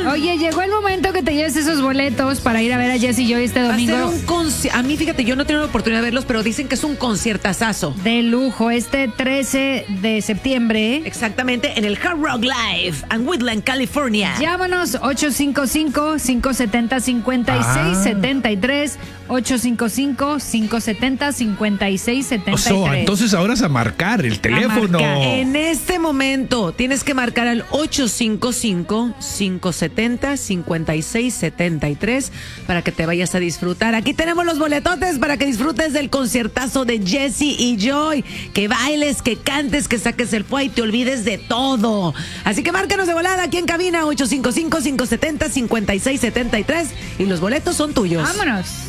Oye, llegó el momento que te lleves esos boletos para ir a ver a Jesse Joy este domingo. Va a ser a mí, fíjate, yo no he tenido la oportunidad de verlos, pero dicen que es un conciertazazo. De lujo, este 13 de septiembre. Exactamente, en el Hard Rock Live en Woodland, California. Llámanos 855-570-5673. 855-570-5673. Entonces ahora es a marcar el teléfono. En este momento tienes que marcar al 855-570-5673 para que te vayas a disfrutar. Aquí tenemos los boletotes para que disfrutes del conciertazo de Jesse y Joy. Que bailes, que cantes, que saques el fuá y te olvides de todo. Así que márcanos de volada aquí en cabina 855-570-5673 y los boletos son tuyos. Vámonos.